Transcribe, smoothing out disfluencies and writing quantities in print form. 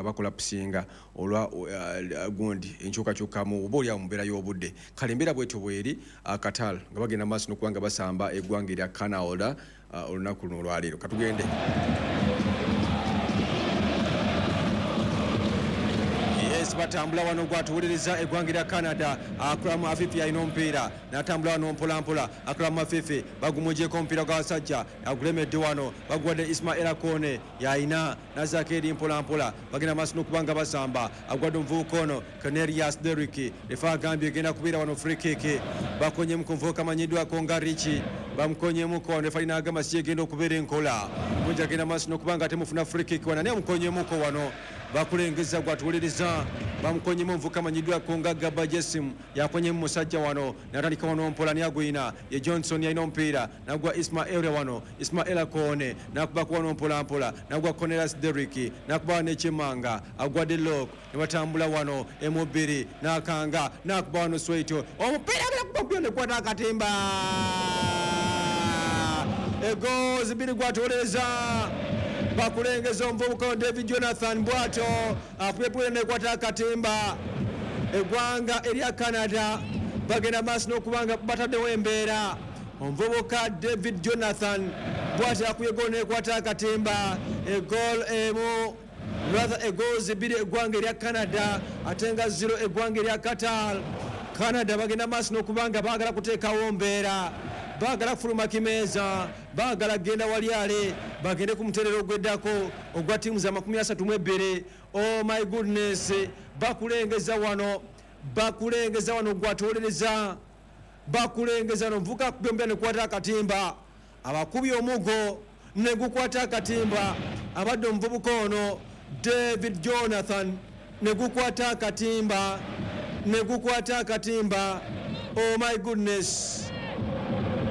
bakola pusinga olwa gundi enkyukakyuka mu oba oli mu mbeera y'obudde kale embeera bwetyo bweri Qatar nga bagenda maaso n'okubanga basamba eggwanga erya Canada olunaku luno olwaleero katugende. Batambula wano gwatuwuliriza eggwanga lya Canada Akram Afifi alina omupiira n'atambula wano mpolampola Akram Afifi bagumugyeko omupiira gw'abasajja agulemedde wano baguwadde Ismail Akone yayina nazaako eri mpolampola bagenda maaso n'okubanga basamba agwadde omuvubuka ono Cornelius Derrick refa agambye egenda kubeera wano free kick bakonyemu ku muvubuka amanyiddwako nga Richi bamukonyemuko wano refa n'agamba si egenda okubeera enkola mungi agenda maaso n'okubanga temufuna free kick wana naye mukonyemuko wano bakulengeza gwatuwuliriza bamukonyemu omuvubuka amanyiddwako nga Gaba Jesim yakonyemu musajja wano natandika wano mpola niyagwina ye Johnson yalina omupiira nagwa Ismail wano Ismail Akone nakubaku wano mpolampola nagwa Cornelius Derrick nakuba wano ekyemanga agwadde Lock ne batambula wano emubiri nakanga nakuba wano Sweito omupiira birakuba nekwata akatimba egoozi biri gwatuwuliriza bakulengeza omuvubuka David Jonathan Bwato apwepwele nekwata akatimba eggwanga erya Canada bagenda maaso n'okubanga bataddewo embeera omuvubuka David Jonathan Bwato akuyegolo nekwata akatimba egol emu rather egoozi bbiri eggwanga erya Canada ate nga 0 eggwanga erya Qatar. Canada bagenda maaso n'okubanga baagala kuteekawo mbeera baagala kufuluma kimeeza baagala genda walyale bagende ku muterero ogweddako ogwa ttiimu za 32. Oh my goodness bakulengeza wano gwatuwuliriza bakulengeza wano omuvubuka akubye omupiira nekwata akatimba abakubi omugo ne gukwata akatimba abadde omuvubuka ono David Jonathan ne gukwata akatimba Oh my goodness